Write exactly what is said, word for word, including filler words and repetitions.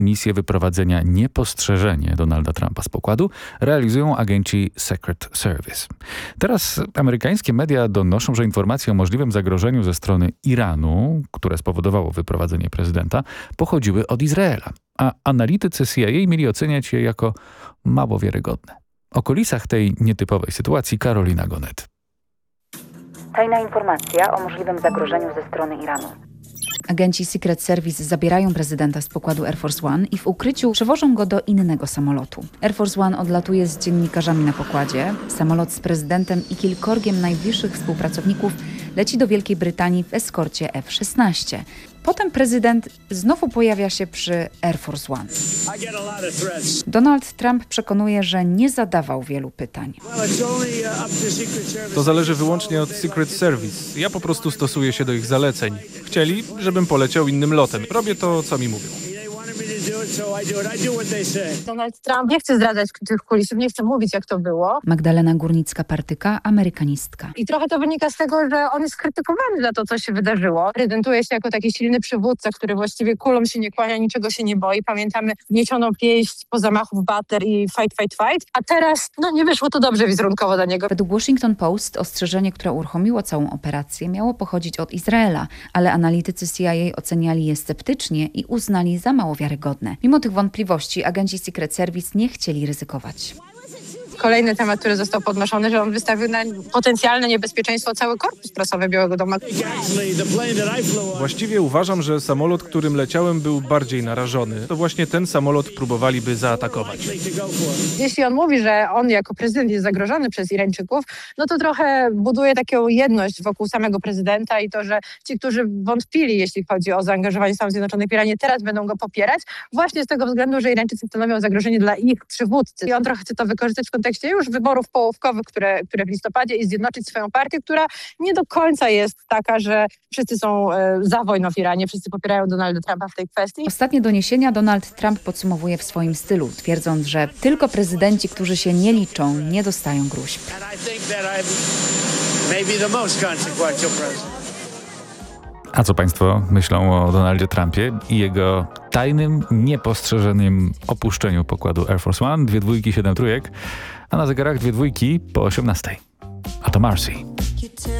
Misję wyprowadzenia niepostrzeżenie Donalda Trumpa z pokładu realizują agenci Secret Service. Teraz amerykańskie media donoszą, że informacje o możliwym zagrożeniu ze strony Iranu, które spowodowało wyprowadzenie prezydenta, pochodziły od Izraela, a analitycy C I A mieli oceniać je jako mało wiarygodne. O kulisach tej nietypowej sytuacji Karolina Gonet. Tajna informacja o możliwym zagrożeniu ze strony Iranu. Agenci Secret Service zabierają prezydenta z pokładu Air Force One i w ukryciu przewożą go do innego samolotu. Air Force One odlatuje z dziennikarzami na pokładzie. Samolot z prezydentem i kilkorgiem najbliższych współpracowników leci do Wielkiej Brytanii w eskorcie F szesnaście. Potem prezydent znowu pojawia się przy Air Force One. Donald Trump przekonuje, że nie zadawał wielu pytań. To zależy wyłącznie od Secret Service. Ja po prostu stosuję się do ich zaleceń. Chcieli, żebym poleciał innym lotem. Robię to, co mi mówią. Donald Trump nie chce zdradzać tych kulisów, nie chce mówić, jak to było. Magdalena Górnicka-Partyka, amerykanistka. I trochę to wynika z tego, że on jest krytykowany za to, co się wydarzyło. Prezentuje się jako taki silny przywódca, który właściwie kulom się nie kłania, niczego się nie boi. Pamiętamy wniesioną pieśń po zamachu w Butler i fight, fight, fight. A teraz, no nie wyszło to dobrze wizerunkowo dla niego. Według Washington Post ostrzeżenie, które uruchomiło całą operację, miało pochodzić od Izraela, ale analitycy C I A oceniali je sceptycznie i uznali za mało wiarygodne. Mimo tych wątpliwości agenci Secret Service nie chcieli ryzykować. Kolejny temat, który został podnoszony, że on wystawił na potencjalne niebezpieczeństwo cały korpus prasowy Białego Domu. Właściwie uważam, że samolot, którym leciałem, był bardziej narażony. To właśnie ten samolot próbowaliby zaatakować. Jeśli on mówi, że on jako prezydent jest zagrożony przez Irańczyków, no to trochę buduje taką jedność wokół samego prezydenta i to, że ci, którzy wątpili, jeśli chodzi o zaangażowanie Stanów Zjednoczonych w Iranie, teraz będą go popierać, właśnie z tego względu, że Irańczycy stanowią zagrożenie dla ich przywódcy. I on trochę chce to wykorzystać w kontekście już wyborów połówkowych, które, które w listopadzie i zjednoczyć swoją partię, która nie do końca jest taka, że wszyscy są e, za wojną w Iranie, wszyscy popierają Donalda Trumpa w tej kwestii. Ostatnie doniesienia Donald Trump podsumowuje w swoim stylu, twierdząc, że tylko prezydenci, którzy się nie liczą, nie dostają gróźb. A co państwo myślą o Donaldzie Trumpie i jego tajnym, niepostrzeżonym opuszczeniu pokładu Air Force One? Dwie dwójki, siedem trójek, a na zegarach dwie dwójki po osiemnastej. A to Marcy.